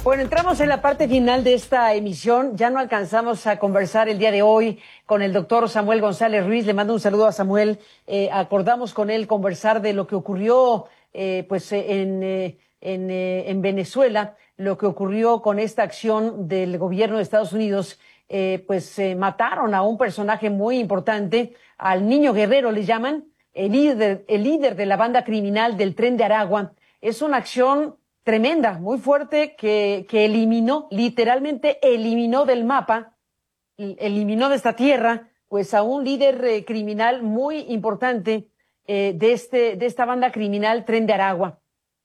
Bueno, entramos en la parte final de esta emisión. Ya no alcanzamos a conversar el día de hoy con el doctor Samuel González Ruiz. Le mando un saludo a Samuel. Acordamos con él conversar de lo que ocurrió en Venezuela, lo que ocurrió con esta acción del gobierno de Estados Unidos. Mataron a un personaje muy importante, al Niño Guerrero le llaman, el líder de la banda criminal del Tren de Aragua. Es una acción tremenda, muy fuerte, que literalmente eliminó del mapa, eliminó de esta tierra, pues a un líder criminal muy importante de esta banda criminal Tren de Aragua.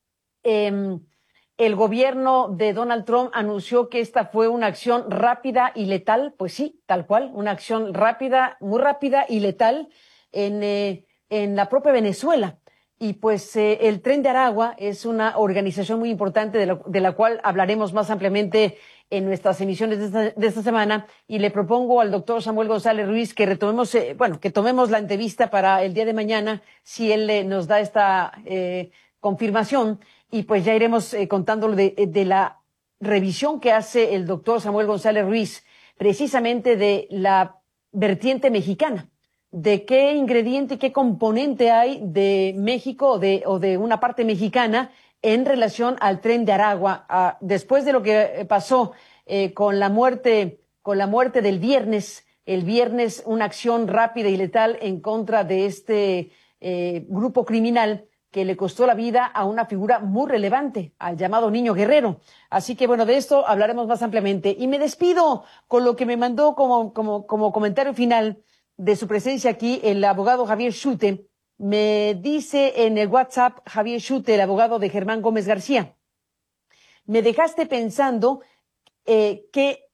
El gobierno de Donald Trump anunció que esta fue una acción rápida y letal, pues sí, tal cual, una acción rápida, muy rápida y letal en la propia Venezuela. Y pues el Tren de Aragua es una organización muy importante de la cual hablaremos más ampliamente en nuestras emisiones de esta semana. Y le propongo al doctor Samuel González Ruiz que retomemos, que tomemos la entrevista para el día de mañana, si él nos da esta confirmación. Y pues ya iremos contándole de la revisión que hace el doctor Samuel González Ruiz, precisamente de la vertiente mexicana. De qué ingrediente, qué componente hay de México o de una parte mexicana en relación al Tren de Aragua. Después de lo que pasó con la muerte del viernes, el viernes una acción rápida y letal en contra de este grupo criminal que le costó la vida a una figura muy relevante, al llamado Niño Guerrero. Así que bueno, de esto hablaremos más ampliamente. Y me despido con lo que me mandó como comentario final de su presencia aquí el abogado Javier Schute. Me dice en el WhatsApp Javier Schute, el abogado de Germán Gómez García, me dejaste pensando que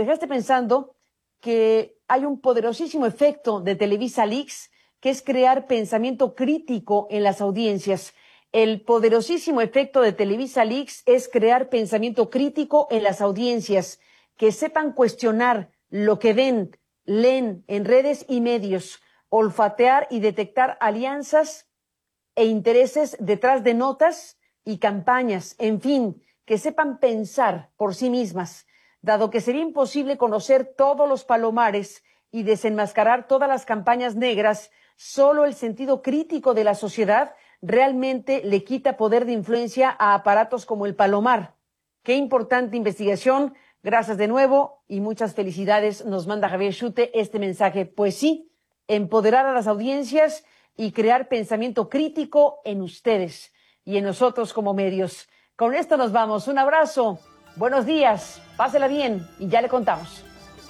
hay un poderosísimo efecto de Televisa Leaks, que es crear pensamiento crítico en las audiencias. El poderosísimo efecto de Televisa Leaks es crear pensamiento crítico en las audiencias, que sepan cuestionar lo que ven, leen en redes y medios, olfatear y detectar alianzas e intereses detrás de notas y campañas, en fin, que sepan pensar por sí mismas, dado que sería imposible conocer todos los palomares y desenmascarar todas las campañas negras. Solo el sentido crítico de la sociedad realmente le quita poder de influencia a aparatos como el Palomar. Qué importante investigación. Gracias de nuevo y muchas felicidades. Nos manda Javier Schute este mensaje. Pues sí, empoderar a las audiencias y crear pensamiento crítico en ustedes y en nosotros como medios. Con esto nos vamos. Un abrazo. Buenos días. Pásela bien y ya le contamos.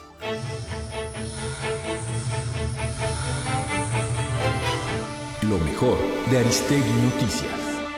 Lo mejor de Aristegui Noticias.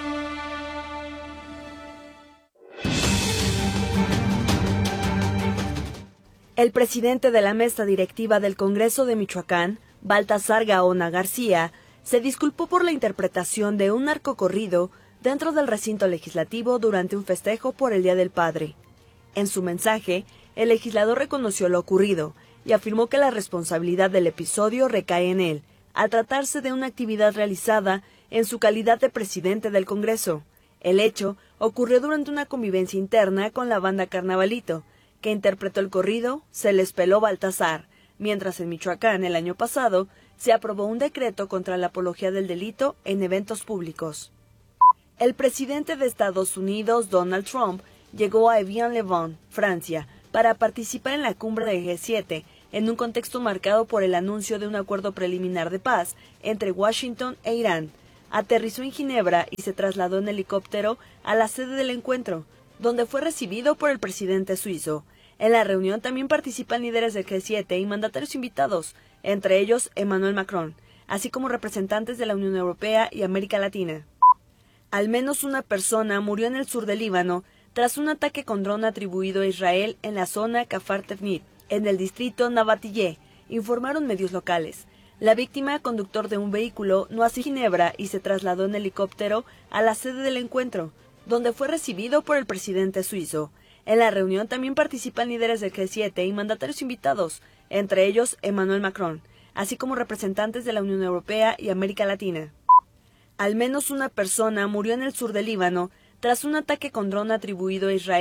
El presidente de la mesa directiva del Congreso de Michoacán, Baltasar Gaona García, se disculpó por la interpretación de un narcocorrido dentro del recinto legislativo durante un festejo por el Día del Padre. En su mensaje, el legislador reconoció lo ocurrido y afirmó que la responsabilidad del episodio recae en él, al tratarse de una actividad realizada en su calidad de presidente del Congreso. El hecho ocurrió durante una convivencia interna con la banda Carnavalito, que interpretó el corrido Se les peló Baltasar, mientras en Michoacán el año pasado se aprobó un decreto contra la apología del delito en eventos públicos. El presidente de Estados Unidos, Donald Trump, llegó a Evian-le-Bon, Francia, para participar en la cumbre del G7, en un contexto marcado por el anuncio de un acuerdo preliminar de paz entre Washington e Irán. Aterrizó en Ginebra y se trasladó en helicóptero a la sede del encuentro, donde fue recibido por el presidente suizo. En la reunión también participan líderes del G7 y mandatarios invitados, entre ellos Emmanuel Macron, así como representantes de la Unión Europea y América Latina. Al menos una persona murió en el sur del Líbano tras un ataque con dron atribuido a Israel en la zona Kafar Tevnit, en el distrito Nabatillé, informaron medios locales. La víctima, conductor de un vehículo, no asistió a Ginebra y se trasladó en helicóptero a la sede del encuentro, donde fue recibido por el presidente suizo. En la reunión también participan líderes del G7 y mandatarios invitados, entre ellos Emmanuel Macron, así como representantes de la Unión Europea y América Latina. Al menos una persona murió en el sur del Líbano tras un ataque con dron atribuido a Israel